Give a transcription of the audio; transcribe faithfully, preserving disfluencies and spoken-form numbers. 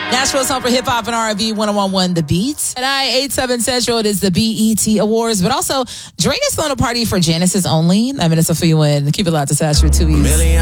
Nashville's home for hip hop and R and B. one oh one point one The Beat. At I eight seven Central, it is the B E T Awards, but also Drake is throwing a party for Janice's Only. I mean, it's a for you win. Keep it locked to Sash with two E's.